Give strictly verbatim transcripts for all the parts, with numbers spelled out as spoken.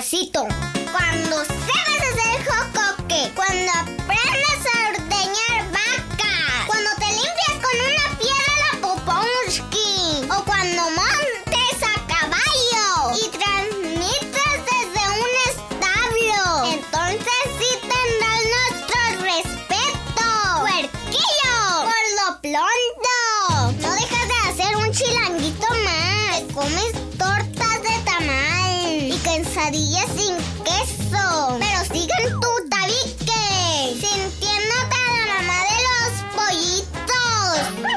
saborcito. Cuando sabes hacer jocoque. Cuando aprendes a ordeñar vaca. Cuando te limpias con una piedra la poponski. O cuando montes a caballo y transmites desde un establo. Entonces sí tendrás nuestro respeto. ¡Puerquillo! Por lo pronto, no dejas de hacer un chilanguito más. Te comes tortas de tamal y quesadillas sin queso. Pero sigan tu tabique, sintiéndote a la mamá de los pollitos.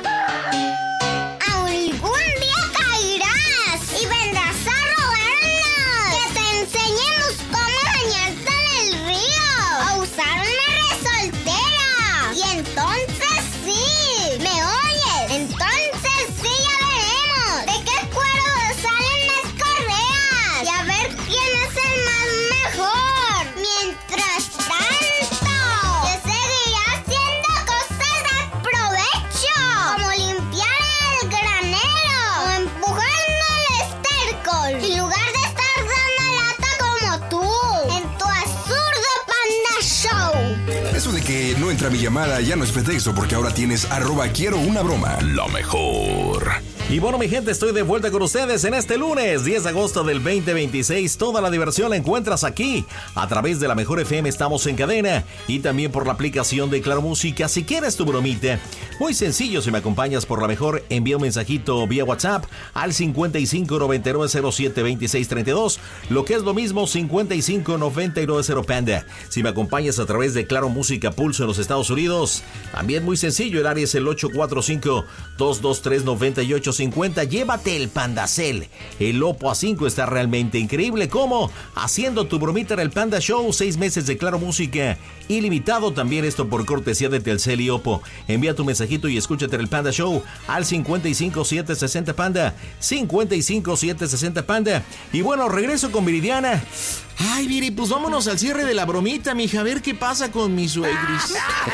Algún día caerás y vendrás a robarnos. Que te enseñemos cómo bañarte en el río, a usar una resoltera. Y entonces sí, ¿me oyes? Entonces sí ya veremos de qué cuero salen las correas y a ver quién es el más mejor. Mientras tanto, yo seguiré haciendo cosas de provecho, como limpiar el granero o empujando el estércol, en lugar de estar dando lata como tú en tu absurdo Panda Show. Eso de que no entra mi llamada ya no es pretexto, porque ahora tienes arroba quiero una broma. Lo mejor. Y bueno, mi gente, estoy de vuelta con ustedes en este lunes, diez de agosto del veinte veintiséis. Toda la diversión la encuentras aquí. A través de la Mejor F M estamos en cadena y también por la aplicación de Claro Música. Si quieres tu bromita, muy sencillo, si me acompañas por la mejor, envía un mensajito vía WhatsApp al cincuenta y cinco noventa y nueve cero siete veintiséis treinta y dos, lo que es lo mismo, cincuenta y cinco noventa y nueve cero Panda. Si me acompañas a través de Claro Música Pulso en los Estados Unidos, también muy sencillo, el área es el ocho cuatro cinco, dos dos tres, nueve ocho cincuenta. Llévate el Pandacel. El Oppo A cinco está realmente increíble. ¿Cómo? Haciendo tu bromita en el Panda Show. Seis meses de Claro Música ilimitado. También esto por cortesía de Telcel y Oppo. Envía tu mensajito y escúchate en el Panda Show al cincuenta y cinco siete sesenta Panda. cincuenta y cinco siete sesenta Panda. Y bueno, regreso con Viridiana. Ay, Viri, pues vámonos al cierre de la bromita, mija. A ver qué pasa con mis suegris.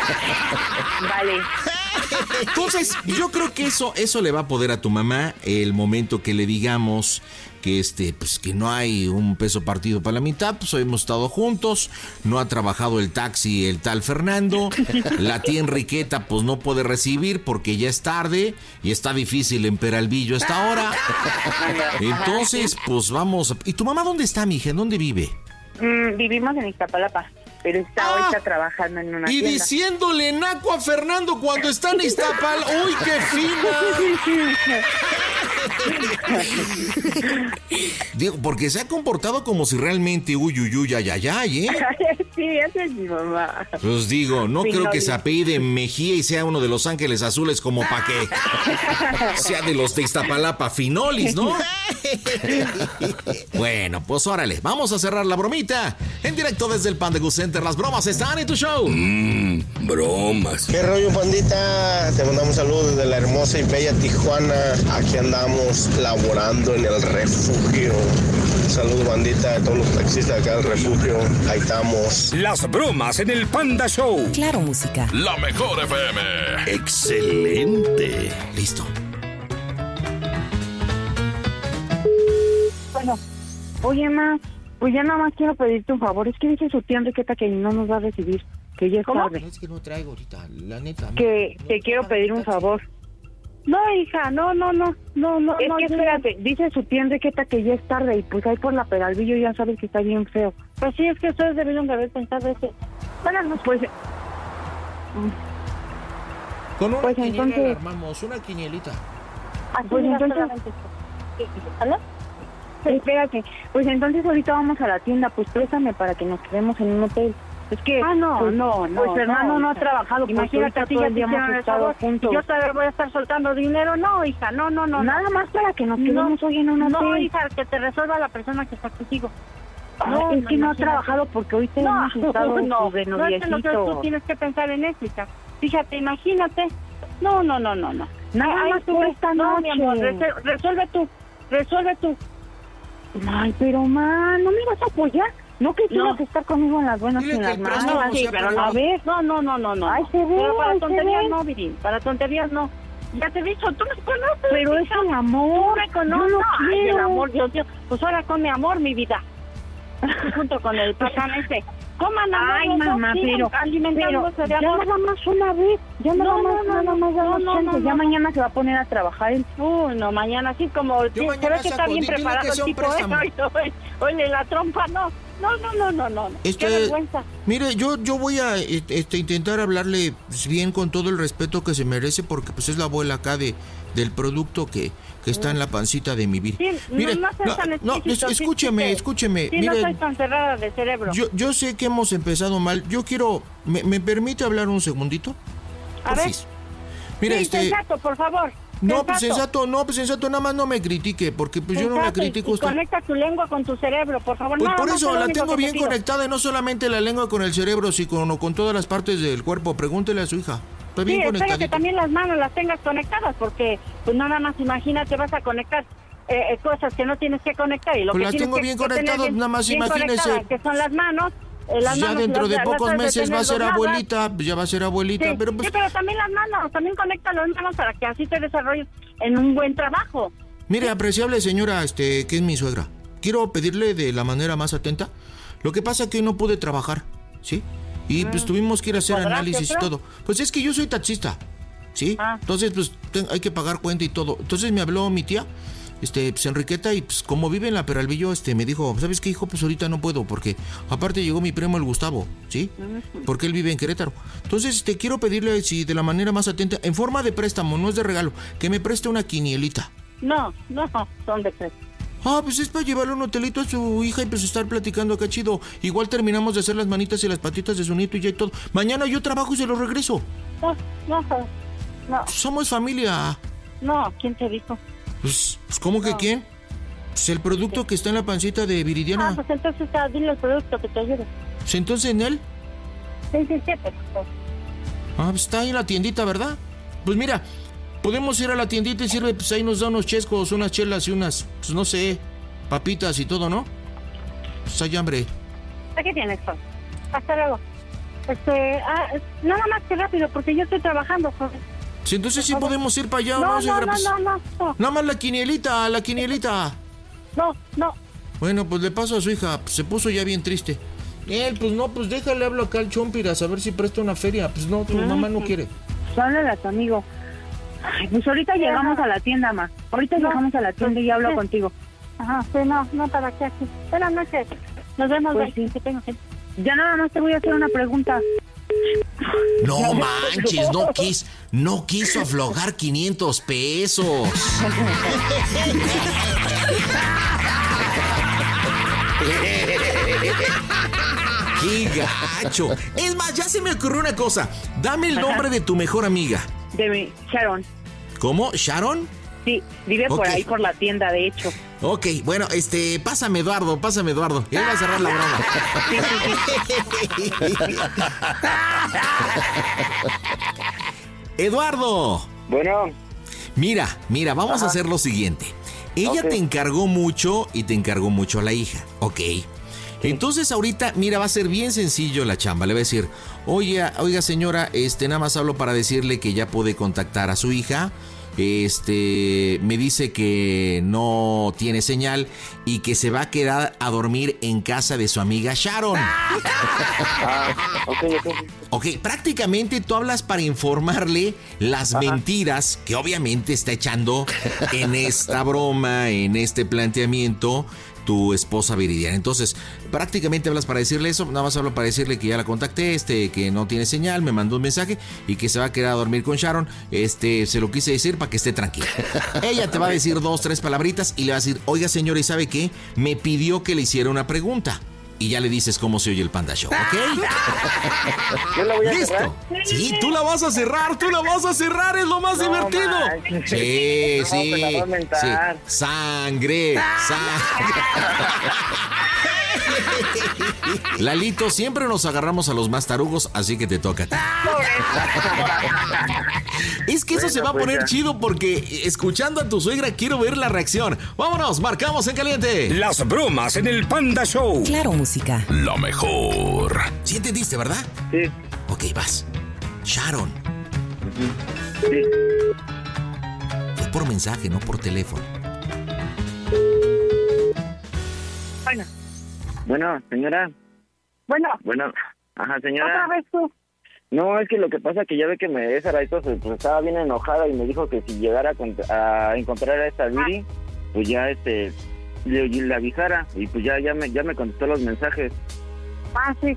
Vale. Entonces, yo creo que eso, eso le va a poder a tu mamá el momento que le digamos que este, pues que no hay un peso partido para la mitad, pues hoy hemos estado juntos, no ha trabajado el taxi el tal Fernando, la tía Enriqueta pues no puede recibir porque ya es tarde y está difícil en Peralvillo a esta hora. Entonces, pues vamos. ¿Y tu mamá dónde está, mija? ¿En dónde vive? Mm, vivimos en Iztapalapa, pero está ah, ahorita trabajando en una y tienda. Diciéndole naco a Fernando cuando está en Iztapalapa. ¡Uy, qué fina! Digo, porque se ha comportado como si realmente uy, uy, uy, ay, ay, ay, ¿eh? Sí, esa es mi mamá. Pues digo, no sí, creo no, que sí. se apellide Mejía y sea uno de los Ángeles Azules como para que sea de los de Iztapalapa Finolis, ¿no? Bueno, pues órale, vamos a cerrar la bromita en directo desde el Panda Goose Center. Las bromas están en tu show. Mmm, bromas. ¿Qué rollo, pandita? Te mandamos un saludo desde la hermosa y bella Tijuana. Aquí andamos laborando en el refugio. Saludos, bandita, de todos los taxistas acá del refugio. Ahí estamos. Las bromas en el Panda Show. Claro Música. La Mejor F M. Excelente. Listo. Bueno, oye, ma, pues ya nada más quiero pedirte un favor. Es que dice su tía Enriqueta que no nos va a recibir, que ya es tarde. No, es que no traigo ahorita, la neta. Que no, te no, quiero no, pedir un taxi. favor. No, hija, no, no, no, no, no. Es no, que espérate, dice su tía Enriqueta que ya es tarde y pues ahí por la Peralvillo ya sabes que está bien feo. Pues sí, es que ustedes debieron de haber pensado eso. Bueno, pues... Con una pues quiniela entonces... la armamos, una quinielita. Ah, pues entonces... ¿Aló? Espérate, pues entonces ahorita vamos a la tienda, pues préstame para que nos quedemos en un hotel. Es que... Ah, no, pues, no, no. Pues Fernando no, no ha trabajado, imagínate, así ya hemos estado juntos. Yo te voy a estar soltando dinero, no, hija, no, no, no. Nada más para que nos quedemos no, hoy en un hotel. No, hija, que te resuelva la persona que está contigo. No, es que no ha trabajado porque ahorita no, hemos estado no, de noviecito. No, no, tú tienes que pensar en eso, hija. Fíjate, imagínate. No, no, no, no, no. Nada más tú esta noche. Mi amor, resuelve tú, resuelve tú. Ay, pero ma, ¿no me vas a apoyar? No que tienes que estar conmigo en las buenas y en las malas. No, sí, pero no. A ver. No, no, no, no, no. Ay, se ve, pero para tonterías no, Virín. Para tonterías no. Ya te he dicho, tú me conoces. Pero es el amor. Tú me conoces. No, ay, el amor, Dios mío. Pues ahora con mi amor, mi vida. junto con el patán ese. Coman a Ay, mamá, pero, pero ya nada más una vez, ya nada No, más, no, no, nada más damos no, no, chance, no, ya no. mañana se va a poner a trabajar él. Uy, no, mañana sí como... sí, se mañana ve que está saco, bien dile que preparado el sea un tipo, ¿eh? préstamo. Oye, oye, la trompa, no. No, no, no, no, no. Este, Qué vergüenza. Mire, yo, yo voy a este, intentar hablarle pues, bien con todo el respeto que se merece porque pues es la abuela acá de del producto que, que está en la pancita de mi vida. Sí, Mire, no, no seas tan no, explícito, es- sí, escúcheme, sí, sí. escúcheme. Sí, Mire, no soy tan cerrada de cerebro. yo, yo sé que hemos empezado mal. Yo quiero... ¿Me, me permite hablar un segundito? A ver. Porfis. Mira, sí, este... sensato, por favor. No, pues sensato, no, pues sensato, nada más no me critique, porque pues yo no la Sensato, y- critico a y usted. conecta tu lengua con tu cerebro, por favor. Pues Nada por más eso es lo la único tengo que te bien pido. conectada, y no solamente la lengua con el cerebro, sino con todas las partes del cuerpo. Pregúntele a su hija. Está Sí, bien espero que conectadita. también las manos las tengas conectadas, porque pues nada más imagínate, vas a conectar eh, eh, cosas que no tienes que conectar. Y lo Pues que las tienes tengo que- bien que tener conectadas, nada más bien imagínese. conectadas, que son las manos. eh, las Ya manos dentro las- de las pocos has de meses va a tener ser dobladas. abuelita, pues ya va a ser abuelita, Sí, pero pues... sí, pero también las manos, también conecta las manos para que así te desarrolles en un buen trabajo. Mire, apreciable señora, este, que es mi suegra, quiero pedirle de la manera más atenta. Lo que pasa es que hoy no pude trabajar, ¿sí? Y pues tuvimos que ir a hacer ¿Podrás, análisis y cierto? todo. Pues es que yo soy taxista, ¿sí? Ah. Entonces, pues ten- hay que pagar cuenta y todo. Entonces me habló mi tía, este, pues Enriqueta, y pues como vive en la Peralvillo, este, me dijo, ¿sabes qué, hijo? Pues ahorita no puedo, porque aparte llegó mi primo el Gustavo, ¿sí? Porque él vive en Querétaro. Entonces, este, quiero pedirle, si de la manera más atenta, en forma de préstamo, no es de regalo, que me preste una quinielita. No, no, son de tres. Ah, pues es para llevarle un hotelito a su hija y pues estar platicando acá chido. Igual terminamos de hacer las manitas y las patitas de su nieto y ya y todo. Mañana yo trabajo y se lo regreso. No, no, no, Somos familia. no, ¿quién te dijo? Pues, pues, ¿cómo que No. quién? Pues el producto que está en la pancita de Ah, Viridiana. pues entonces ah, dile el producto que te ayude. Pues, entonces en él. Sí, sí, sí, pues, pues, Ah, pues está ahí en la tiendita, ¿verdad? Pues mira, podemos ir a la tiendita y sirve, pues ahí nos da unos chescos, unas chelas y unas, pues no sé, papitas y todo, ¿no? Pues hay hambre. aquí tienes, Juan. Hasta luego. Este, ah, nada más que rápido, porque yo estoy trabajando, joven. Si entonces sí podemos ir para allá, ¿o No, no, no, señora? no, Pues, no, no, no, nada más la quinielita, la quinielita. no, no. Bueno, pues le paso a su hija, pues, se puso ya bien triste. Él, pues no, pues déjale, hablo acá al Chompiras a ver si presta una feria. Pues no, tu mamá no quiere. Pues háblale a tu amigo. Ay, pues ahorita llegamos a la tienda, ma. Ahorita No, llegamos a la tienda y hablo sí. contigo. Ajá, sí, no, no, ¿para qué aquí? Buenas noches. Nos vemos, Pues bye. sí. Que tengo que... Ya nada más te voy a hacer una pregunta. No manches, no quis, no quiso aflojar quinientos pesos. ¡Qué gacho! Es más, ya se me ocurrió una cosa. Dame el nombre de tu mejor amiga. De mi Sharon. ¿Cómo? ¿Sharon? Sí, vive por Ok. ahí, por la tienda, de hecho. Ok, bueno, este, pásame Eduardo, pásame Eduardo. Él va a cerrar la broma. Eduardo. Bueno, Mira, mira, vamos a hacer lo siguiente. Ella Ok. te encargó mucho y te encargó mucho a la hija, ¿ok? Entonces ahorita, mira, va a ser bien sencillo la chamba. Le va a decir, oye, oiga señora, este, nada más hablo para decirle que ya pude contactar a su hija. Este, me dice que no tiene señal y que se va a quedar a dormir en casa de su amiga Sharon. ah, ok, ok. Ok, prácticamente tú hablas para informarle las mentiras que obviamente está echando en esta broma, en este planteamiento, tu esposa Viridiana. Entonces, prácticamente hablas para decirle eso, nada más hablo para decirle que ya la contacté, este, que no tiene señal, me mandó un mensaje y que se va a quedar a dormir con Sharon. Este, se lo quise decir para que esté tranquila. Ella te va a decir dos, tres palabritas y le va a decir, oiga señora, ¿y sabe qué? Me pidió que le hiciera una pregunta. Y ya le dices cómo se oye el Panda Show, ¿ok? Yo la voy a ¿Listo? cerrar. Sí, tú la vas a cerrar, tú la vas a cerrar, es lo más No divertido. manches. Sí, No, sí, pues la voy a mentar. sí. Sangre, sangre. Lalito, siempre nos agarramos a los más tarugos, así que te toca a ti. Es que eso Bueno, se va a pues poner ya. chido porque escuchando a tu suegra quiero ver la reacción. Vámonos, marcamos en caliente. Las bromas en el Panda Show. Claro, música. La mejor. ¿Sí entendiste, verdad? Sí, Ok, vas. Sharon. sí. Fue por mensaje, no por teléfono. Bueno, Bueno, señora. Bueno. Bueno, ajá, señora. ¿Otra vez tú? No, es que lo que pasa es que ya ve que me esa raíz pues, pues estaba bien enojada y me dijo que si llegara a, cont- a encontrar a esta Viri, pues ya este le, le avisara y pues ya ya me ya me contestó los mensajes. Ah, sí.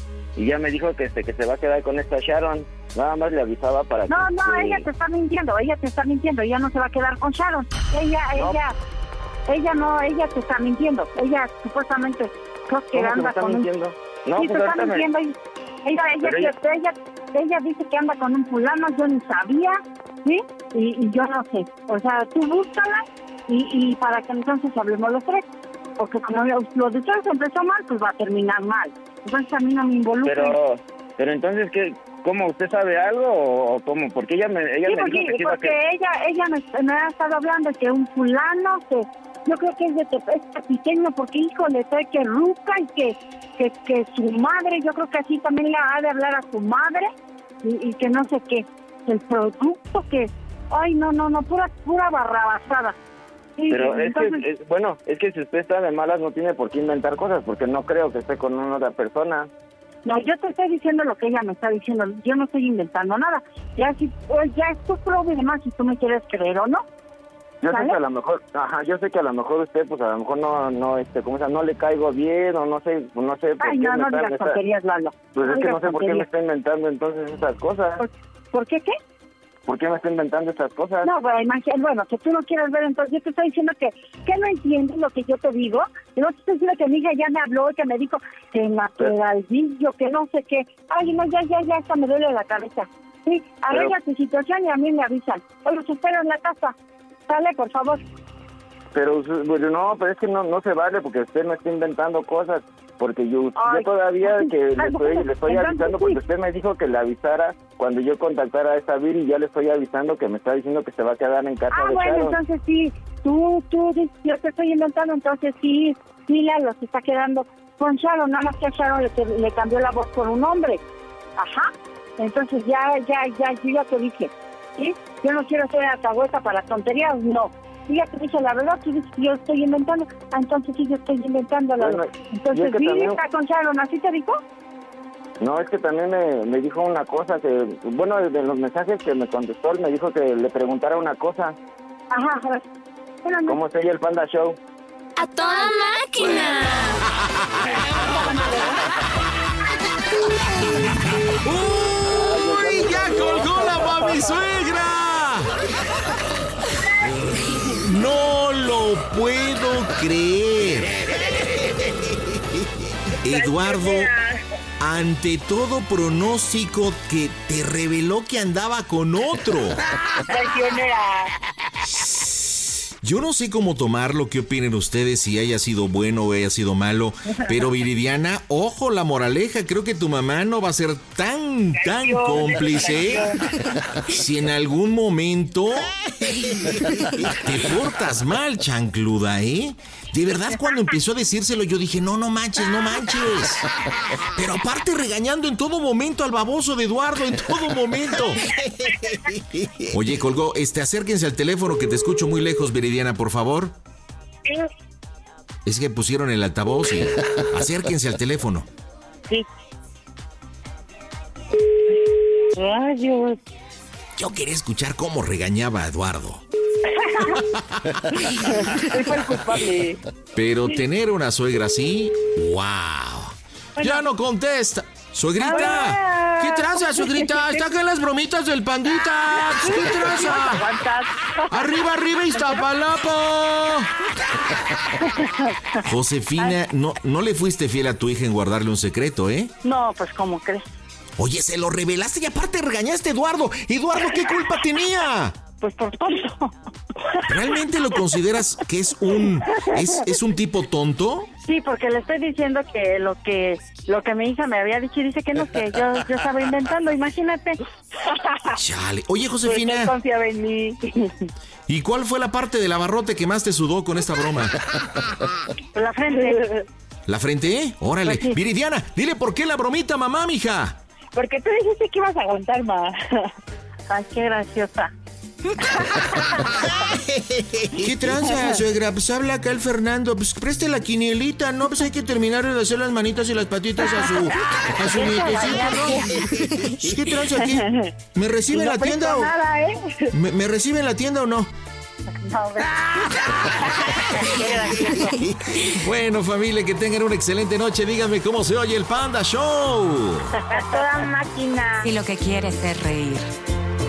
Y ya me dijo que este que se va a quedar con esta Sharon. Nada más le avisaba para no, que... No, no, ella te está mintiendo, ella te está mintiendo, ella no se va a quedar con Sharon. Ella, no. ella, ella no, ella te está mintiendo. Ella supuestamente creo que anda con mintiendo? un... No, sí, pues te está mintiendo. Me... Ella, ella, ella, ella, ella, ella dice que anda con un fulano, yo ni sabía, ¿sí? Y, y yo no sé. O sea, tú búscala y, y para que entonces hablemos los tres. Porque como lo, lo de ustedes empezó mal, pues va a terminar mal. Entonces a mí no me involucra. Pero, pero entonces, ¿qué? ¿Cómo? ¿Usted sabe algo o cómo? Porque ella me, ella sí, me porque, dijo que porque que... ella, ella me, me ha estado hablando que un fulano, que yo creo que es de es pequeño, porque hijo le trae que ruca y que, que, que su madre, yo creo que así también le ha de hablar a su madre y, y que no sé qué, el producto que, ay no, no, no, pura, pura barrabasada. Sí, pero es entonces, que, es, bueno, es que si usted está de malas no tiene por qué inventar cosas, porque no creo que esté con una otra persona. No, yo te estoy diciendo lo que ella me está diciendo, yo no estoy inventando nada. Ya si pues ya es tu problema si tú me quieres creer o no. Yo ¿Sale? sé que a lo mejor, ajá, yo sé que a lo mejor usted, pues a lo mejor no, no, este, como sea, no le caigo bien o no sé, no sé por Ay, qué no, me no está, digas me está- tonterías, Lalo. Pues No es que digas no sé por qué me tonterías. está inventando entonces esas cosas. ¿Por, ¿por qué qué? ¿Por qué me está inventando estas cosas? No, bueno, imagina, bueno, que tú no quieres ver, entonces yo te estoy diciendo que, que no entiendes lo que yo te digo. Yo te estoy diciendo que mi hija ya me habló y que me dijo que naturalillo, que no sé qué. Ay, no, ya, ya, ya, hasta me duele la cabeza. Sí, arregla tu situación y a mí me avisan. Oye, los espero en la casa. Sale, por favor. Pero pues, no, pero es que no, no se vale porque usted me está inventando cosas. Porque yo, Ay, yo todavía ay, que le ay, estoy, bueno, le estoy entonces avisando sí. porque usted me dijo que le avisara cuando yo contactara a esta Viri y ya le estoy avisando que me está diciendo que se va a quedar en casa Ah, de bueno, Sharon. entonces sí, tú, tú, dices, yo te estoy inventando, entonces sí, sí, Lalo se está quedando con Sharon, nada más que a Sharon le, le cambió la voz por un hombre. Ajá, entonces ya, ya, ya, yo ya te dije, ¿sí? Yo no quiero ser alcahueta para tonterías, no. Yo ya te dije la verdad, tú dices que yo estoy inventando, ah, entonces sí, yo estoy inventando, Lalo. Bueno, y entonces es que sí, también- está con Sharon, ¿así te dijo? No, es que también me, me dijo una cosa que, bueno, de los mensajes que me contestó, él me dijo que le preguntara una cosa. Ajá, a ver. Espérame. ¿Cómo se oye el Panda Show? ¡A toda máquina! ¡Uy! ¡Ya colgó la mami suegra! No lo puedo creer. Eduardo, ante todo pronóstico que te reveló que andaba con otro. Yo no sé cómo tomarlo, qué opinen ustedes, si haya sido bueno o haya sido malo, pero Viridiana, ojo la moraleja, creo que tu mamá no va a ser tan, tan cómplice si en algún momento te portas mal, chancluda, ¿eh? De verdad, cuando empezó a decírselo, yo dije, no, no manches, no manches. Pero aparte regañando en todo momento al baboso de Eduardo, en todo momento. Oye, colgó, este, acérquense al teléfono que te escucho muy lejos, Viridiana, por favor. Es que pusieron el altavoz y acérquense al teléfono. Sí. Rayos. Yo quería escuchar cómo regañaba a Eduardo. Él fue el culpable. Pero tener una suegra así, wow. Ya no contesta. ¡Suegrita! ¿Qué traza, suegrita? ¿Está acá en las bromitas del pandita? ¿Qué traza? ¡Arriba, arriba, Iztapalapa! Josefina, no, no le fuiste fiel a tu hija en guardarle un secreto, ¿eh? No, pues, ¿cómo crees? Oye, se lo revelaste y aparte regañaste a Eduardo. ¿Eduardo qué culpa tenía? Pues por tonto. ¿Realmente lo consideras que es un es, es un tipo tonto? Sí, porque le estoy diciendo que lo que lo que mi hija me había dicho y dice que no, que yo, yo estaba inventando, imagínate. Chale. Oye, Josefina. Pues él confiaba en mí. ¿Y cuál fue la parte del abarrote que más te sudó con esta broma? La frente. ¿La frente? Órale. Pues sí. Viridiana, dile por qué la bromita, mamá, mija. Porque tú dijiste que ibas a aguantar más. Ay, qué graciosa. ¿Qué tranza, suegra? Pues habla acá el Fernando. Pues preste la quinielita, ¿no? Pues hay que terminar de hacer las manitas y las patitas a su, a su nietecito, ¿no? ¿Qué tranza aquí? ¿Me recibe en la tienda o...? Nada, ¿eh? ¿Me, ¿Me recibe en la tienda o no? No, Bueno, familia, que tengan una excelente noche. Díganme cómo se oye el Panda Show. A toda máquina. Si lo que quieres es reír.